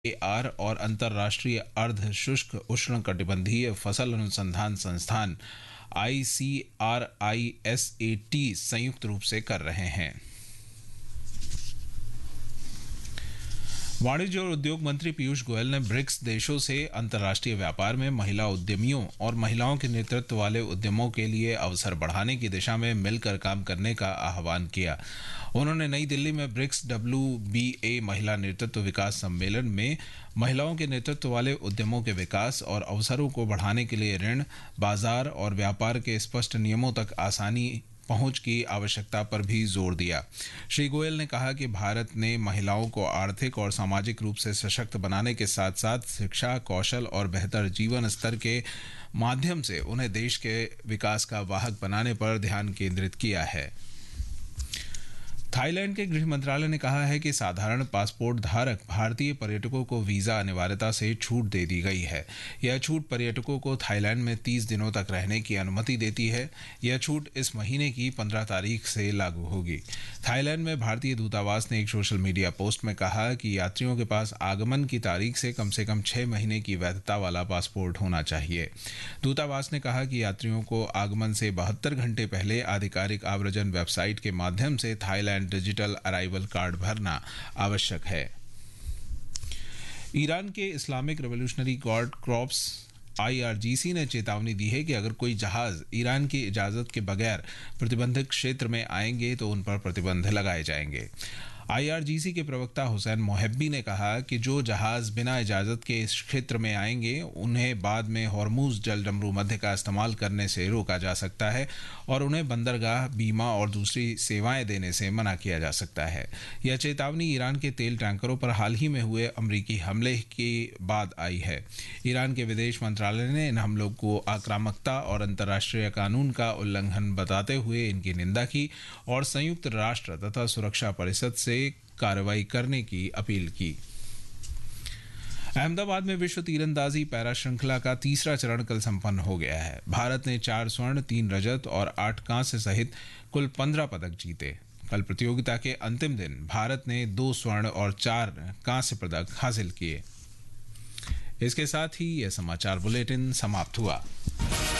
Are और अंतर्राष्ट्रीय अर्ध शुष्क उष्णकटिबंधीय फसल अनुसंधान संस्थान ICRISAT संयुक्त रूप से कर रहे हैं। वाणिज्य और उद्योग मंत्री पीयूष गोयल ने ब्रिक्स देशों से अंतर्राष्ट्रीय व्यापार में महिला उद्यमियों और महिलाओं के नेतृत्व वाले उद्यमों के लिए अवसर बढ़ाने की दिशा में मिलकर काम करने का आह्वान किया। उन्होंने नई दिल्ली में ब्रिक्स WBA महिला नेतृत्व विकास सम्मेलन में महिलाओं के नेतृत्व वाले उद्यमों के विकास और अवसरों को बढ़ाने के लिए ऋण, बाजार और व्यापार के स्पष्ट नियमों तक आसानी पहुंच की आवश्यकता पर भी जोर दिया। श्री गोयल ने कहा कि भारत ने महिलाओं को आर्थिक और सामाजिक रूप से सशक्त बनाने के साथ साथ शिक्षा, कौशल और बेहतर जीवन स्तर के माध्यम से उन्हें देश के विकास का वाहक बनाने पर ध्यान केंद्रित किया है। थाईलैंड के गृह मंत्रालय ने कहा है कि साधारण पासपोर्ट धारक भारतीय पर्यटकों को वीजा अनिवार्यता से छूट दे दी गई है। यह छूट पर्यटकों को थाईलैंड में 30 दिनों तक रहने की अनुमति देती है। यह छूट इस महीने की 15 तारीख से लागू होगी। थाईलैंड में भारतीय दूतावास ने एक सोशल मीडिया पोस्ट में कहा कि यात्रियों के पास आगमन की तारीख से कम 6 महीने की वैधता वाला पासपोर्ट होना चाहिए। दूतावास ने कहा कि यात्रियों को आगमन से 72 घंटे पहले आधिकारिक आव्रजन वेबसाइट के माध्यम से थाईलैंड डिजिटल अराइवल कार्ड भरना आवश्यक है। ईरान के Islamic revolutionary guard corps IRGC ने चेतावनी दी है कि अगर कोई जहाज ईरान की इजाजत के बगैर प्रतिबंधित क्षेत्र में आएंगे तो उन पर प्रतिबंध लगाए जाएंगे। IRGC के प्रवक्ता हुसैन मोहब्बी ने कहा कि जो जहाज बिना इजाजत के इस क्षेत्र में आएंगे उन्हें बाद में हॉर्मुज जलडमरू मध्य का इस्तेमाल करने से रोका जा सकता है और उन्हें बंदरगाह, बीमा और दूसरी सेवाएं देने से मना किया जा सकता है। यह चेतावनी ईरान के तेल टैंकरों पर हाल ही में हुए अमरीकी हमले के बाद आई है। ईरान के विदेश मंत्रालय ने इन हमलों को आक्रामकता और अंतर्राष्ट्रीय कानून का उल्लंघन बताते हुए इनकी निंदा की और संयुक्त राष्ट्र तथा सुरक्षा परिषद से कार्रवाई करने की अपील की। अहमदाबाद में विश्व तीरंदाजी पैरा श्रृंखला का तीसरा चरण कल संपन्न हो गया है। भारत ने 4 स्वर्ण, 3 रजत और 8 कांस्य सहित कुल 15 पदक जीते। कल प्रतियोगिता के अंतिम दिन भारत ने 2 स्वर्ण और 4 कांस्य पदक हासिल किए। इसके साथ ही यह समाचार बुलेटिन समाप्त हुआ।